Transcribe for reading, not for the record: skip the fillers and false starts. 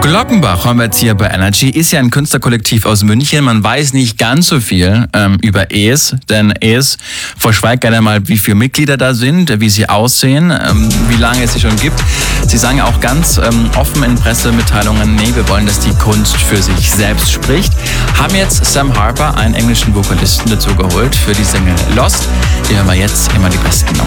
Glockenbach haben wir jetzt hier bei Energy. Ist ja ein Künstlerkollektiv aus München. Man weiß nicht ganz so viel über ES, denn ES verschweigt gerne mal, wie viele Mitglieder da sind, wie sie aussehen, wie lange es sie schon gibt. Sie sagen auch ganz offen in Pressemitteilungen, nee, wir wollen, dass die Kunst für sich selbst spricht. Haben jetzt Sam Harper, einen englischen Vokalisten, dazu geholt für die Single Lost. Die hören wir jetzt immer die besten.